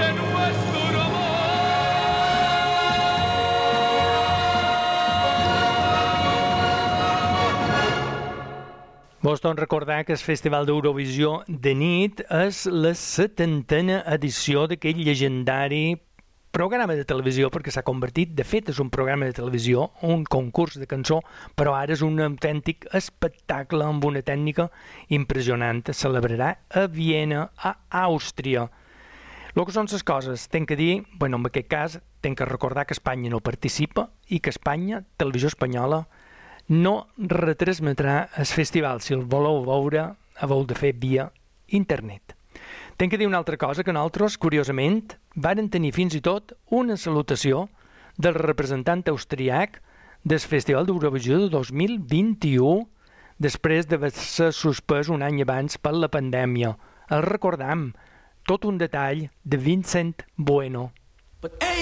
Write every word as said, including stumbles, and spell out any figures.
Vos torno a recordar que el Festival d'Eurovisió de nit és la setantena edició d'aquell llegendari programa de televisió, perquè s'ha convertit, de fet, és un programa de televisió, un concurs de cançó, però ara és un autèntic espectacle amb una tècnica impressionant. Es celebrarà a Viena, a Àustria. El que són les coses, tenc que dir, bueno, en aquest cas, tenc que recordar que Espanya no participa i que Espanya, Televisió Espanyola, no retransmetrà el festival. Si el voleu veure, heu de fer via internet. Tenc que dir una altra cosa, que nosaltres, curiosament, varen tenir fins i tot una salutació del representant austriac del Festival d'Eurovisió de dos mil vint-i-u, després d'haver-se suspès un any abans per la pandèmia. El recordam, tot un detall de Vincent Bueno.